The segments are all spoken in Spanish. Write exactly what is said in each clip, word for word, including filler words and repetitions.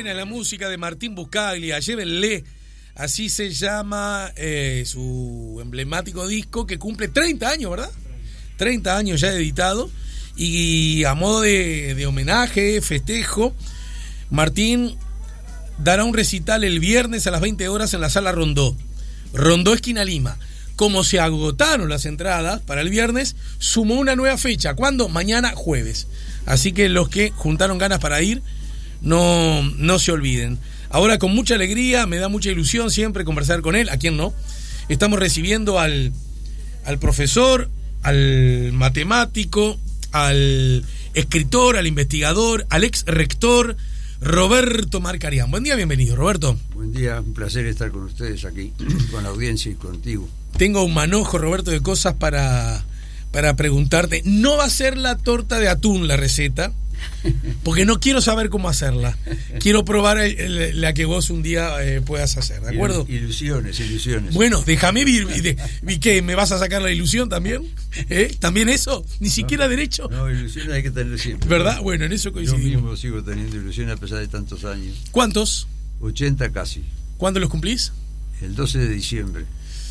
buena la música de Martín Buscaglia, llévenle, así se llama eh, su emblemático disco que cumple treinta años, ¿verdad? treinta años ya editado, y a modo de, de homenaje, festejo, Martín dará un recital el viernes a las veinte horas en la Sala Rondó, Rondó esquina Lima. Como se agotaron las entradas para el viernes, sumó una nueva fecha. ¿Cuándo? Mañana jueves. Así que los que juntaron ganas para ir, no, no se olviden. Ahora, con mucha alegría, me da mucha ilusión siempre conversar con él. ¿A quién no? Estamos recibiendo al, al profesor, al matemático, al escritor, al investigador, al ex rector, Roberto Marcarián. Buen día, bienvenido, Roberto. Buen día, un placer estar con ustedes aquí, con la audiencia y contigo. Tengo un manojo, Roberto, de cosas para, para preguntarte. No va a ser la torta de atún la receta, porque no quiero saber cómo hacerla. Quiero probar el, el, la que vos un día eh, puedas hacer, ¿de acuerdo? Ilusiones, ilusiones. Bueno, déjame vivir. ¿Y qué? ¿Me vas a sacar la ilusión también? ¿Eh? ¿También eso? ¿Ni siquiera no, derecho? No, ilusiones hay que tener siempre. ¿Verdad? Bueno, en eso coincidimos. Yo mismo sigo teniendo ilusiones a pesar de tantos años. ¿Cuántos? ochenta casi. ¿Cuándo los cumplís? El doce de diciembre.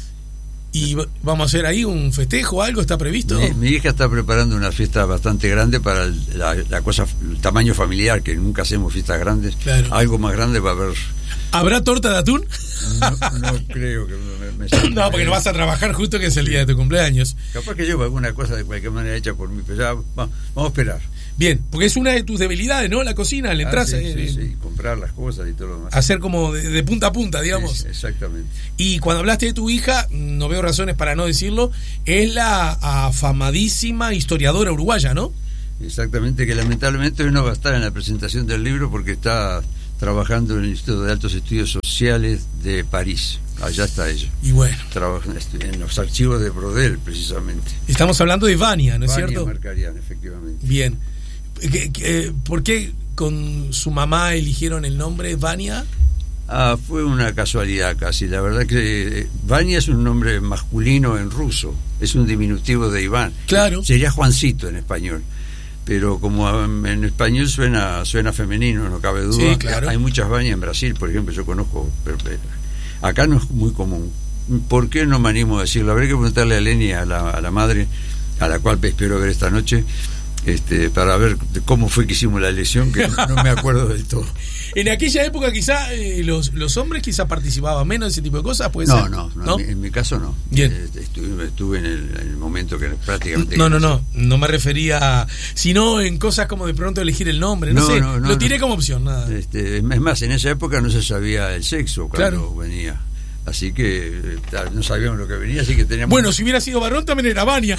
¿Y vamos a hacer ahí un festejo? ¿Algo está previsto? Mi, mi hija está preparando una fiesta bastante grande para el, la, la cosa, el tamaño familiar, que nunca hacemos fiestas grandes. Claro. Algo más grande va a haber. ¿Habrá torta de atún? No, no creo que me, me No, porque no vas a trabajar justo que es el día de tu cumpleaños. Capaz que llevo alguna cosa de cualquier manera hecha por mí, pero ya vamos, vamos a esperar. Bien, porque es una de tus debilidades, ¿no? La cocina, le entras ah, sí, eh, sí, sí, comprar las cosas y todo lo demás. Hacer como de, de punta a punta, digamos. Sí, exactamente. Y cuando hablaste de tu hija, no veo razones para no decirlo, es la afamadísima historiadora uruguaya, ¿no? Exactamente, que lamentablemente hoy no va a estar en la presentación del libro porque está trabajando en el Instituto de Altos Estudios Sociales de París. Allá está ella. Y bueno. Trabaja en los archivos de Brodel, precisamente. Estamos hablando de Vania, ¿no es Vania cierto? Marcarián, efectivamente. Bien. ¿Por qué con su mamá eligieron el nombre Vania? Ah, fue una casualidad casi. La verdad que Vania es un nombre masculino en ruso. Es un diminutivo de Iván. Claro. Sería Juancito en español. Pero como en español suena suena femenino, no cabe duda. Sí, claro. Hay muchas Vanias en Brasil, por ejemplo, yo conozco. Pero, pero acá no es muy común. ¿Por qué no me animo a decirlo? Habría que preguntarle a Leni, a la, a la madre, a la cual espero ver esta noche, este, para ver cómo fue que hicimos la elección, que no, no me acuerdo del todo. En aquella época quizá eh, los, los hombres quizá participaban menos de ese tipo de cosas, ¿puede no, ser? No, no, no, en mi, en mi caso no. Bien. Eh, estuve, estuve en, el, en el momento que prácticamente... No, no, no, no me refería, sino en cosas como de pronto elegir el nombre, no, no sé, no, no, lo tiré no. como opción, nada. Este, es más, en esa época no se sabía el sexo cuando claro. venía. Así que no sabíamos lo que venía, así que teníamos... Bueno, si hubiera sido varón también era Vania.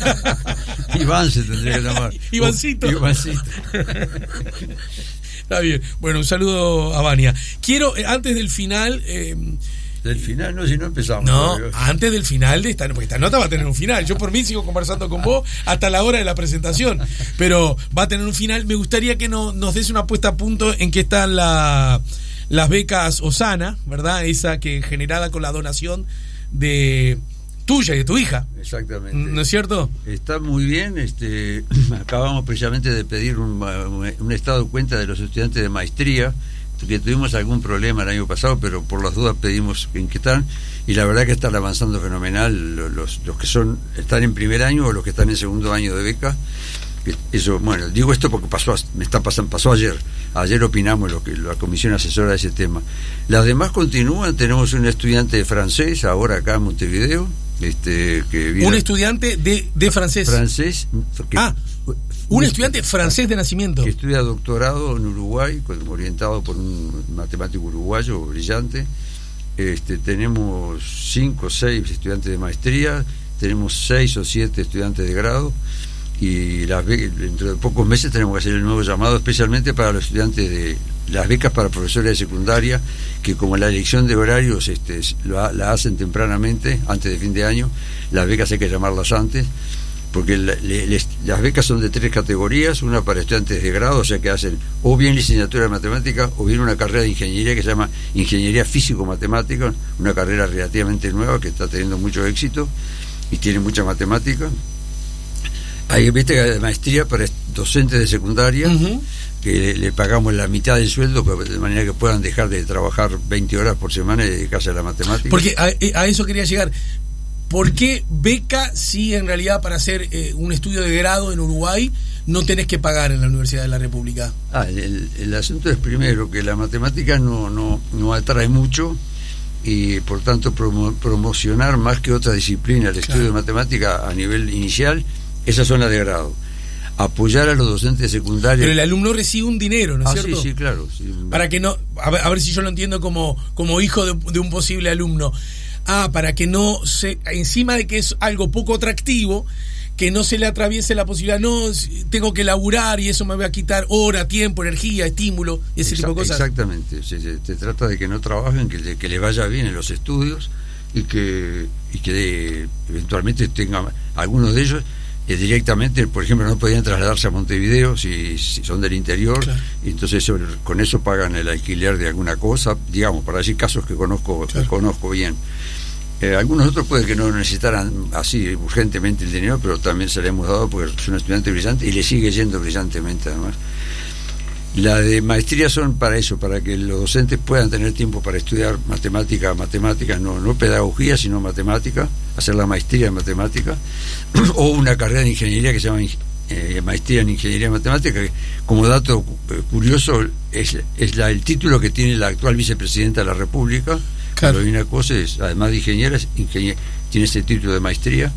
Iván se tendría que llamar. Ivancito. Oh, Ivancito. Está bien. Bueno, un saludo a Vania. Quiero, eh, antes del final... Eh, del final, no, si no empezamos. No, todavía. Antes del final de esta... Porque esta nota va a tener un final. Yo por mí sigo conversando con vos hasta la hora de la presentación. Pero va a tener un final. Me gustaría que no, nos des una puesta a punto en qué está la... las becas Osana, ¿verdad? Esa que generada con la donación de tuya y de tu hija. Exactamente. ¿No es cierto? Está muy bien. Este, acabamos precisamente de pedir un, un estado de cuenta de los estudiantes de maestría, que tuvimos algún problema el año pasado, pero por las dudas pedimos en qué están, y la verdad que están avanzando fenomenal los, los que son están en primer año o los que están en segundo año de beca. Eso, bueno, digo esto porque pasó, me está pasando, pasó ayer. Ayer opinamos lo que la comisión asesora de ese tema. Las demás continúan. Tenemos un estudiante de francés ahora acá en Montevideo, este, que viene, un estudiante de, de francés. Francés. Que, ah, un, un estudiante francés de nacimiento. Que estudia doctorado en Uruguay, orientado por un matemático uruguayo brillante. Este, tenemos cinco o seis estudiantes de maestría, tenemos seis o siete estudiantes de grado. Y las be- dentro de pocos meses tenemos que hacer el nuevo llamado especialmente para los estudiantes de las becas para profesores de secundaria, que como la elección de horarios este, la, la hacen tempranamente, antes de fin de año. Las becas hay que llamarlas antes, porque la, le, les, las becas son de tres categorías: una para estudiantes de grado, o sea que hacen o bien licenciatura de matemática o bien una carrera de ingeniería que se llama ingeniería físico-matemática, una carrera relativamente nueva que está teniendo mucho éxito y tiene mucha matemática. Hay beca de maestría para docentes de secundaria, uh-huh. que le, le pagamos la mitad del sueldo de manera que puedan dejar de trabajar veinte horas por semana y dedicarse a la matemática. Porque a, a eso quería llegar. ¿Por qué beca si en realidad para hacer eh, un estudio de grado en Uruguay no tenés que pagar en la Universidad de la República? Ah, el, el asunto es primero que la matemática no, no, no atrae mucho y por tanto promo, promocionar más que otra disciplina el claro. estudio de matemática a nivel inicial, esas son las de grado. Apoyar a los docentes secundarios. Pero el alumno recibe un dinero, ¿no es ah, cierto? Sí, sí, claro. Sí. Para que no, a ver, a ver si yo lo entiendo como, como hijo de, de un posible alumno. Ah, para que no se, encima de que es algo poco atractivo, que no se le atraviese la posibilidad, no, tengo que laburar y eso me va a quitar hora, tiempo, energía, estímulo, y ese Exa- tipo de cosas. Exactamente, se, se, se trata de que no trabajen, que, que les vaya bien en los estudios y que, y que de, eventualmente tengan, algunos de ellos eh, directamente, por ejemplo, no podían trasladarse a Montevideo si, si son del interior, claro. y entonces sobre, con eso pagan el alquiler de alguna cosa, digamos, para decir casos que conozco, claro. que conozco bien. Eh, algunos otros puede que no necesitaran así urgentemente el dinero, pero también se le hemos dado porque es un estudiante brillante y le sigue yendo brillantemente además. La de maestría son para eso, para que los docentes puedan tener tiempo para estudiar matemática, matemática, no, no pedagogía, sino matemática, hacer la maestría en matemática, o una carrera de ingeniería que se llama eh, maestría en ingeniería matemática, que como dato eh, curioso es, es la, el título que tiene la actual vicepresidenta de la República. Claro. Carolina Cose, además de ingeniera, es ingenier, tiene ese título de maestría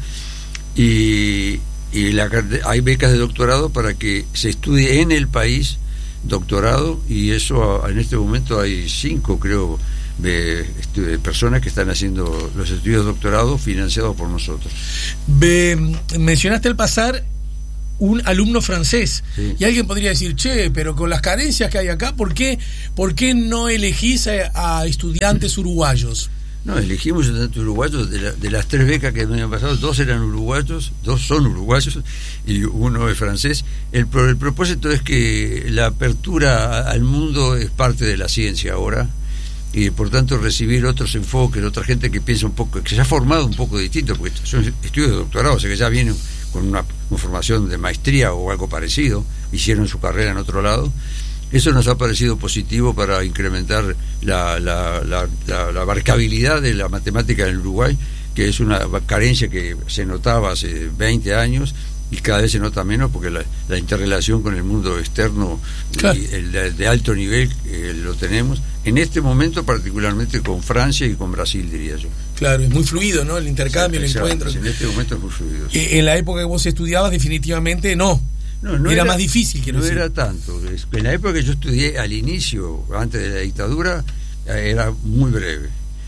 y, y la, hay becas de doctorado para que se estudie en el país doctorado, y eso en este momento hay cinco, creo, de, de personas que están haciendo los estudios de doctorado financiados por nosotros. Be, mencionaste al pasar un alumno francés, sí. Y alguien podría decir, che, pero con las carencias que hay acá, ¿por qué, por qué no elegís a, a estudiantes uruguayos? No, elegimos estudiantes uruguayos. De, la, de las tres becas que me habían pasado, dos eran uruguayos, dos son uruguayos y uno es francés. El, el propósito es que la apertura al mundo es parte de la ciencia ahora, y por tanto recibir otros enfoques, otra gente que piensa un poco, que se ha formado un poco distinto, porque son estudios de doctorado, o sea que ya vienen con una, una formación de maestría o algo parecido, hicieron su carrera en otro lado. Eso nos ha parecido positivo para incrementar la, la, la, la, la abarcabilidad de la matemática en el Uruguay, que es una carencia que se notaba hace veinte años y cada vez se nota menos porque la, la interrelación con el mundo externo, claro. y el de, de alto nivel eh, lo tenemos en este momento, particularmente con Francia y con Brasil, diría yo. Claro, es muy fluido, ¿no? El intercambio, sí, el encuentro. En este momento es muy fluido. Sí. En la época que vos estudiabas, definitivamente no. No, no era, era más difícil, quiero no decir. No era tanto. En la época que yo estudié al inicio, antes de la dictadura, era muy breve.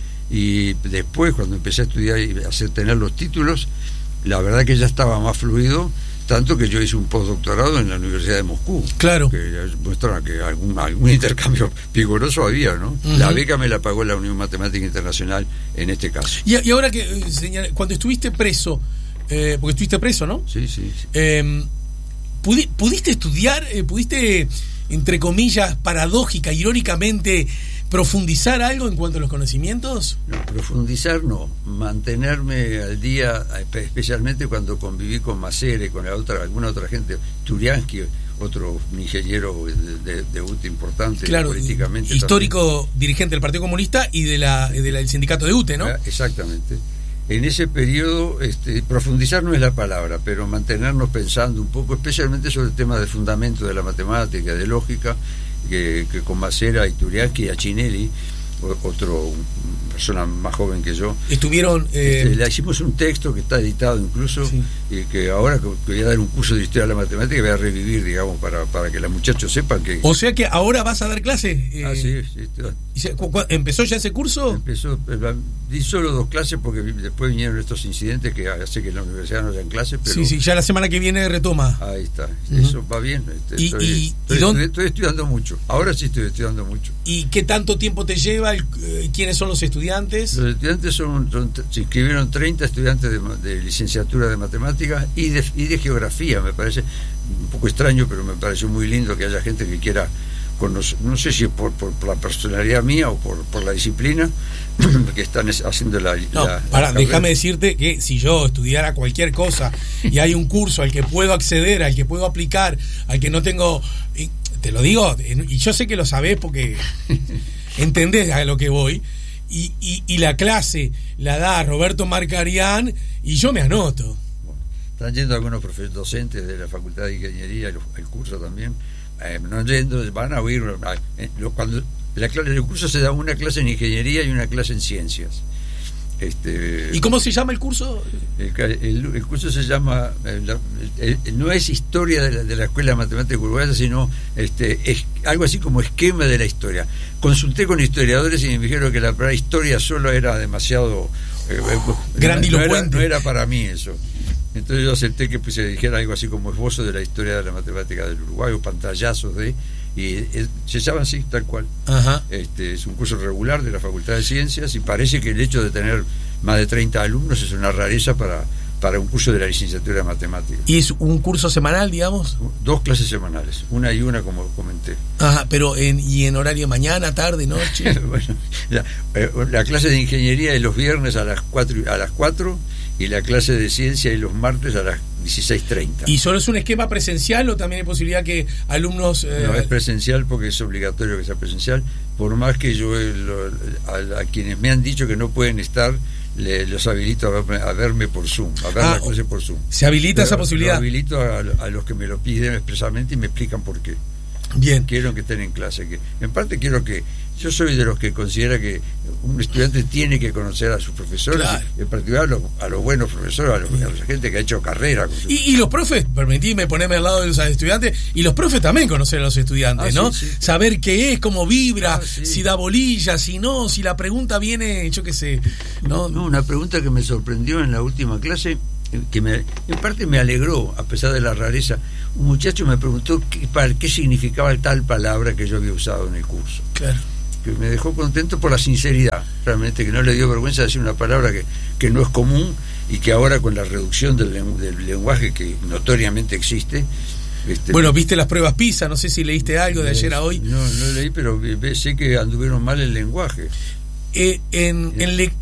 Y después, cuando empecé a estudiar y a hacer, tener los títulos, la verdad que ya estaba más fluido, tanto que yo hice un postdoctorado en la Universidad de Moscú. Claro. Que muestra que algún, algún intercambio vigoroso había, ¿no? Uh-huh. La beca me la pagó la Unión Matemática Internacional en este caso. Y, y ahora que, señal, cuando estuviste preso, eh, porque estuviste preso, ¿no? Sí, sí. sí. Eh, ¿pudi, ¿Pudiste estudiar, eh, pudiste, entre comillas, paradójica, irónicamente, profundizar algo en cuanto a los conocimientos? No, profundizar no, mantenerme al día, especialmente cuando conviví con Macere, con la otra, alguna otra gente, Turiansky, otro ingeniero de, de, de U T E importante, claro, políticamente. Histórico también. Dirigente del Partido Comunista y de la, de la del sindicato de U T E, ¿no? Exactamente. En ese periodo, este, profundizar no es la palabra, pero mantenernos pensando un poco, especialmente sobre el tema del fundamento de la matemática, de lógica, que, que con Macera y Turiansky y Acinelli, otro persona más joven que yo, estuvieron eh... este, le hicimos un texto que está editado incluso, sí. Y que ahora que voy a dar un curso de historia de la matemática voy a revivir, digamos, para, para que los muchachos sepan que... O sea que ahora vas a dar clase. Eh... Ah, sí, sí. Se, cu- cu- ¿Empezó ya ese curso? Empezó, di solo dos clases porque después vinieron estos incidentes que hace que en la universidad no hayan clases, pero... Sí, sí, ya la semana que viene retoma. Ahí está, uh-huh. Eso va bien. Este, ¿Y, estoy, y, estoy, ¿y dónde... estoy estudiando mucho, ahora sí estoy estudiando mucho. ¿Y qué tanto tiempo te lleva? El, eh, ¿Quiénes son los estudiantes? Los estudiantes son, son se inscribieron treinta estudiantes de, de licenciatura de matemáticas y de, y de geografía. Me parece un poco extraño, pero me pareció muy lindo que haya gente que quiera conocer, no sé si por, por, por la personalidad mía o por, por la disciplina, que están haciendo la... No, la, para, la déjame decirte que si yo estudiara cualquier cosa y hay un curso al que puedo acceder, al que puedo aplicar, al que no tengo... te lo digo, y yo sé que lo sabés porque entendés a lo que voy, y, y, y la clase la da Roberto Marcarián y yo me anoto. Bueno, están yendo algunos profesores docentes de la Facultad de Ingeniería, el, el curso también, eh, no yendo, van a oír, eh, cuando la clase, el curso se da una clase en Ingeniería y una clase en Ciencias. Este, ¿Y cómo se llama el curso? El, el, el curso se llama, el, el, no es historia de la, de la Escuela de Matemática Uruguaya, sino este, es algo así como esquema de la historia. Consulté con historiadores y me dijeron que la palabra historia solo era demasiado eh, grandilocuente. No era, no era para mí eso. Entonces yo acepté que pues, se dijera algo así como esbozo de la historia de la matemática del Uruguay o pantallazos de... y es, se llama así, tal cual. Ajá. Este, es un curso regular de la Facultad de Ciencias y parece que el hecho de tener más de treinta alumnos es una rareza para, para un curso de la licenciatura de matemáticas. ¿Y es un curso semanal, digamos? Dos clases semanales, una y una como comenté. Ajá, pero en, ¿y en horario mañana, tarde, noche? Bueno, la, la clase de ingeniería es los viernes a las cuatro, a las cuatro y la clase de ciencia es los martes a las dieciséis treinta. ¿Y solo es un esquema presencial o también hay posibilidad que alumnos... Eh... No, es presencial porque es obligatorio que sea presencial, por más que yo eh, lo, a, a quienes me han dicho que no pueden estar, le, los habilito a verme, a verme por Zoom, a ver ah, la clase por Zoom. ¿Se habilita Pero esa posibilidad? Lo habilito a, a los que me lo piden expresamente y me explican por qué. Bien. Quiero que estén en clase. Que, en parte quiero que... Yo soy de los que considera que un estudiante tiene que conocer a sus profesores, claro. En particular a los, a los buenos profesores, a, los, a la gente que ha hecho carrera. Con su... y, y los profes, permitidme ponerme al lado de los estudiantes, y los profes también conocer a los estudiantes, ah, ¿no? Sí, sí, saber qué es, cómo vibra, ah, sí. Si da bolilla, si no, si la pregunta viene, yo qué sé. No, no, una pregunta que me sorprendió en la última clase, que me, en parte me alegró, a pesar de la rareza. Un muchacho me preguntó qué, para, qué significaba tal palabra que yo había usado en el curso. Claro. Que me dejó contento por la sinceridad, realmente, que no le dio vergüenza decir una palabra que, que no es común y que ahora con la reducción del, del lenguaje que notoriamente existe. Este, bueno, viste las pruebas PISA, no sé si leíste algo de ayer a hoy. No, no leí, pero sé que anduvieron mal el lenguaje. Eh, en, en le